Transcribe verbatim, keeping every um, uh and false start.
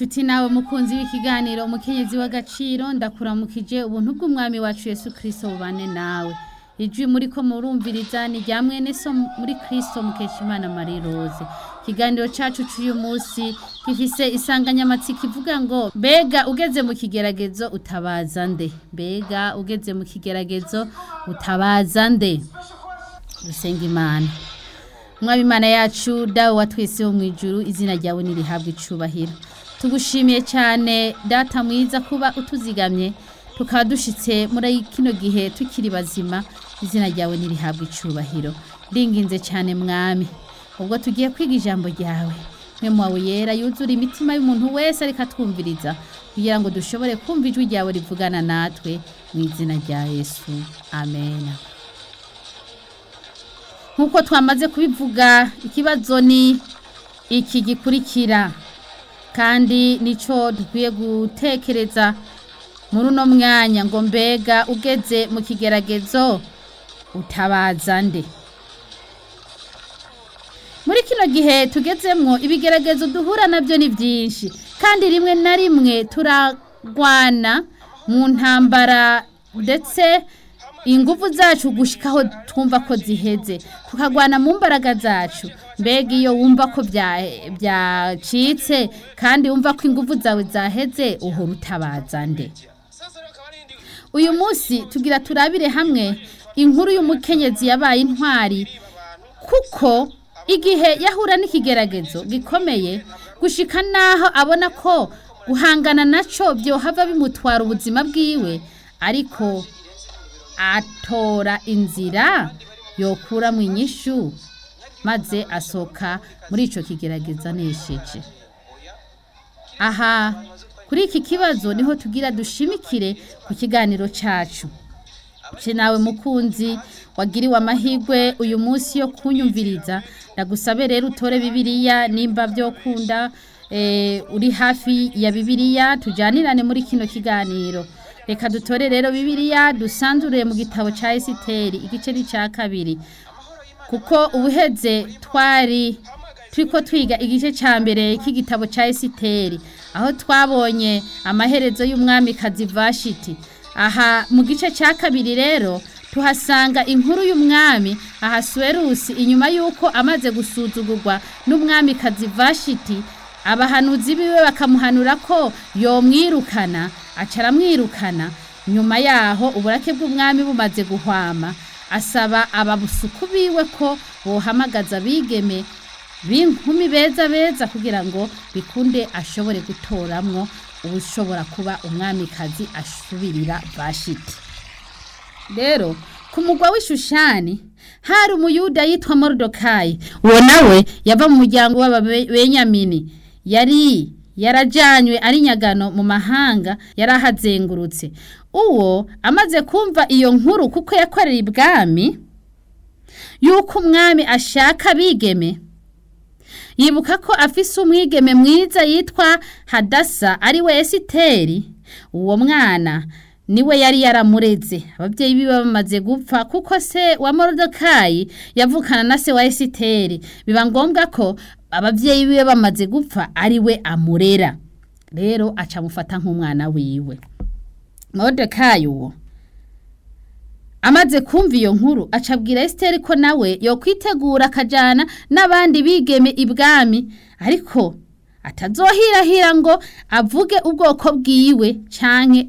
Nshuti nawe mukunzi w'ikiganiro umukenyezi w'agaciro ndakuramukije ubuntu bw'umwami wacu Yesu Kristo bubane nawe. Ijwi muri ko murumviriza ni rya mwene so muri Kristo Mukeshimana Marie Rose. Ikiganiro cacu cy'uyu munsi gifise isanganyamatsiko ivuga ngo mbega ugeze mu kigeragezo utabaza nde? Mbega ugeze mu kigeragezo utabaza nde? Dusenga Imana. Mwami Imana yacu dawe watwese wo mwijuru izina ryawe nirihabwe icubahiro. Tugushimiye cyane data mwiza kuba utuzigamye tukaba dushitse muri kino gihe tukiri bazima izina ryawe nirihabwe icubahiro. Ndinginze cyane mwami ubwo tugiye kwiga ijambo ryawe mwe mwawe yera yuzura imitima y'umuntu wese ariko atwumviriza kugira ngo dushobore kumva ijwi ryawe rivugana natwe mu izina rya Yesu amen. Nkuko twamaze kubivuga ikibazo ni iki gikurikira kandi nico dukwiye gutekereza muri uno mwanya ngo mbega ugeze mu kigeragezo utabaza nde? Muri kino gihe tugezemwo ibigeragezo duhura nabyo ni byinshi kandi rimwe na rimwe turagwana mu ntambara ndetse ingufu zacu gushikaho twumva ko ziheze tukagwana mu mbaraga zacu. Mbega iyo wumva ko byacitse kandi wumva ko ingufu zawe zaheze uhora utabaza nde? Uyu munsi tugira turabire hamwe inkuru y'umukenyezi yabaye intwari kuko igihe yahura n'ikigeragezo gikomeye gushika naho abona ko guhangana naco byohava bimutwara ubuzima bwiwe ariko atora inzira yokura mu inyishu maze asoka muri ico kigerageza nesheje. Aha kuri iki kibazo niho tugira dushimikire ku kiganiro cacu. Ce nawe mukunzi wagiriwe amahirwe uyu munsi yo kunyumviriza ndagusabe rero utore Bibiliya nimba byo kunda e, uri hafi ya Bibiliya tujanirane muri kino kiganiro. Reka dutore rero Bibiliya dusanzure mu gitabo ca Esiteri igice cya kabiri kuko ubuheze twari turiko twiga igice ca mbere k'igitabo ca Esiteri aho twabonye amaherezo y'umwami kazi Vashiti. Aha mu gice cya kabiri rero tuhasanga inkuru y'umwami Ahasuwerusi inyuma yuko amaze gusuzugurwa n'umwami kazi Vashiti abahanuzi biwe bakamuhanura ko yomwirukana acara mwirukana. Nyuma yaho uburake bw'umwami bumaze guhwama asaba ababusuku biwe ko bohamagaza bigeme b'inkumi beza beza kugira ngo bikunde ashobore gutoramwo ubushobora kuba umwami kazi ashubirira Vashiti. Rero ku mugwa w'Ishushani hari umuyuda yitwa Morodokayi. Uwo nawe yava mu muryango w'Ababenyamini yari yarajanywe ari nyagano mu mahanga yarahazengurutse. Uwo amaze kumva iyo nkuru kuko yakorera ibwami yuko umwami ashaka bigeme yibuka ko afise umwigeme mwiza yitwa Hadasa ari we Esiteri. Uwo mwana niwe yari yaramureze abavyeyi biwe bamaze gupfa kuko se wa Morodokayi yavukana na se wa Esiteri biba ngombwa ko abavyeyi biwe bamaze gupfa ari we amurera. Rero aca mufata nk'umwana wiwe. Morodokayi uwo amaze kumva iyo nkuru acabwira Esiteri ko nawe yo kwitegura akajana n'abandi bigeme ibwami ariko atazohirahira ngo avuge ubwoko bwiwe canke